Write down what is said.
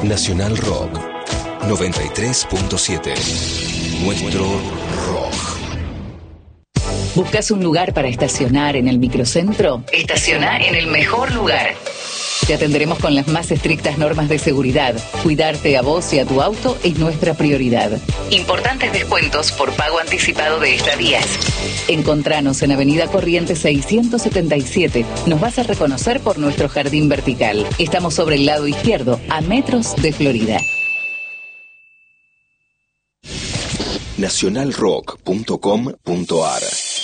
Nacional Rock 93.7. Nuestro rock. ¿Buscas un lugar para estacionar en el microcentro? Estaciona en el mejor lugar. Te atenderemos con las más estrictas normas de seguridad. Cuidarte a vos y a tu auto es nuestra prioridad. Importantes descuentos por pago anticipado de estadías. Encontranos en Avenida Corrientes 677. Nos vas a reconocer por nuestro jardín vertical. Estamos sobre el lado izquierdo, a metros de Florida. Nacionalrock.com.ar